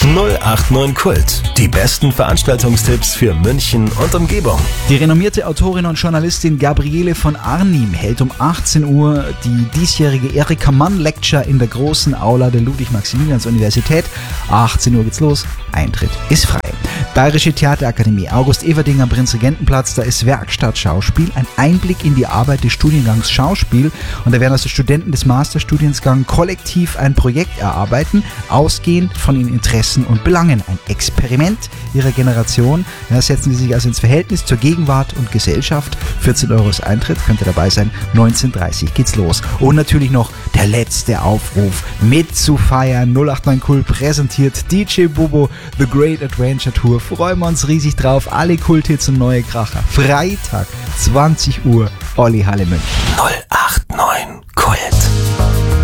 089 Kult. Die besten Veranstaltungstipps für München und Umgebung. Die renommierte Autorin und Journalistin Gabriele von Arnim hält um 18 Uhr die diesjährige Erika Mann Lecture in der großen Aula der Ludwig-Maximilians-Universität. 18 Uhr geht's los, Eintritt ist frei. Bayerische Theaterakademie, August Everding am Prinzregentenplatz, da ist Werkstatt Schauspiel, ein Einblick in die Arbeit des Studiengangs Schauspiel, und da werden also Studenten des Masterstudiengangs kollektiv ein Projekt erarbeiten, ausgehend von ihren Interessen und Belangen. Ein Experiment ihrer Generation. Da setzen sie sich also ins Verhältnis zur Gegenwart und Gesellschaft. 14 Euro ist Eintritt, könnt ihr dabei sein. 19:30 Uhr geht's los. Und natürlich noch der letzte Aufruf, mitzufeiern. 089 Kult präsentiert DJ Bobo The Great Adventure Tour. Freuen wir uns riesig drauf. Alle Kulthits und neue Kracher. Freitag, 20 Uhr, Olli Halle München. 089 Kult.